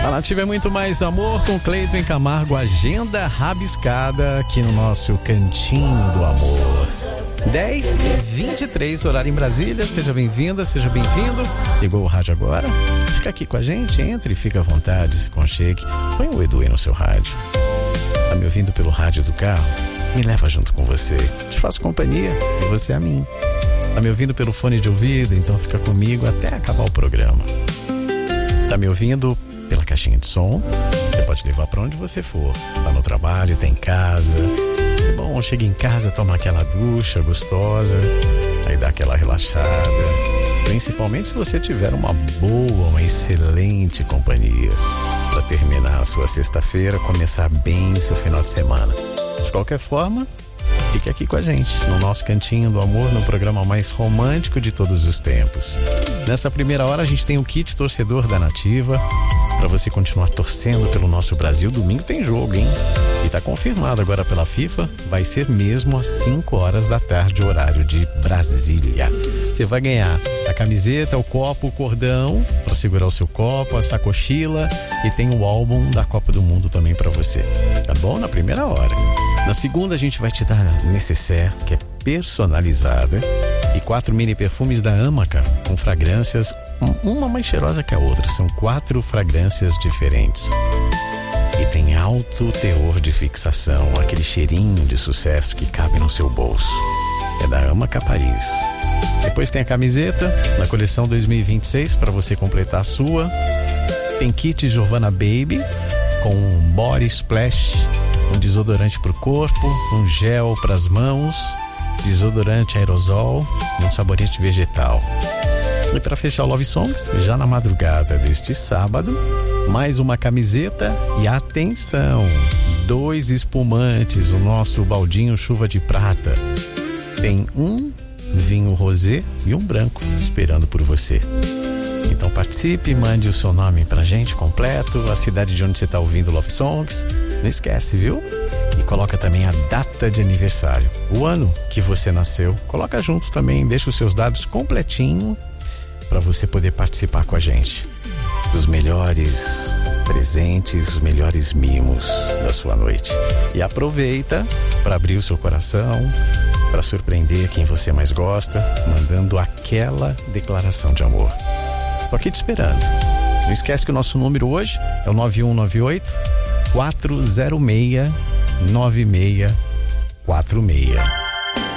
A Nativa é muito mais amor com Cleiton e Camargo, agenda rabiscada aqui no nosso Cantinho do Amor. 10h23, horário em Brasília. Seja bem-vinda, seja bem-vindo. Ligou o rádio agora? Fica aqui com a gente, entre, fica à vontade, se conchegue. Põe o Edu aí no seu rádio. Tá me ouvindo pelo rádio do carro? Me leva junto com você. Te faço companhia e você a mim. Tá me ouvindo pelo fone de ouvido? Então fica comigo até acabar o programa. Tá me ouvindo pela caixinha de som? Você pode levar pra onde você for. Tá no trabalho, tá em casa. É bom, chega em casa, toma aquela ducha gostosa, aí dá aquela relaxada. Principalmente se você tiver uma boa, uma excelente companhia para terminar a sua sexta-feira, começar bem o seu final de semana. De qualquer forma, fique aqui com a gente, no nosso Cantinho do Amor, no programa mais romântico de todos os tempos. Nessa primeira hora a gente tem o kit torcedor da Nativa, para você continuar torcendo pelo nosso Brasil. Domingo tem jogo, hein? E tá confirmado agora pela FIFA, vai ser mesmo às 5 horas da tarde, horário de Brasília. Você vai ganhar a camiseta, o copo, o cordão, para segurar o seu copo, a sacochila, e tem o álbum da Copa do Mundo também para você. Tá bom? Na primeira hora. Na segunda a gente vai te dar a necessaire, que é personalizada, e 4 mini perfumes da Amaca, com fragrâncias, uma mais cheirosa que a outra. São 4 fragrâncias diferentes. E tem alto teor de fixação, aquele cheirinho de sucesso que cabe no seu bolso. É da Amaca Paris. Depois tem a camiseta, na coleção 2026, para você completar a sua. Tem kit Giovanna Baby, com um body splash, um desodorante para o corpo, um gel para as mãos, desodorante aerosol e um sabonete vegetal. E para fechar o Love Songs, já na madrugada deste sábado, mais uma camiseta e atenção, 2 espumantes, o nosso baldinho chuva de prata. Tem um vinho rosé e um branco esperando por você. Então participe, mande o seu nome pra gente completo, a cidade de onde você tá ouvindo Love Songs. Não esquece, viu? E coloca também a data de aniversário, o ano que você nasceu. Coloca junto também, deixa os seus dados completinho para você poder participar com a gente dos melhores presentes, os melhores mimos da sua noite. E aproveita para abrir o seu coração, para surpreender quem você mais gosta, mandando aquela declaração de amor. Tô aqui te esperando. Não esquece que o nosso número hoje é o 9198 406 9646.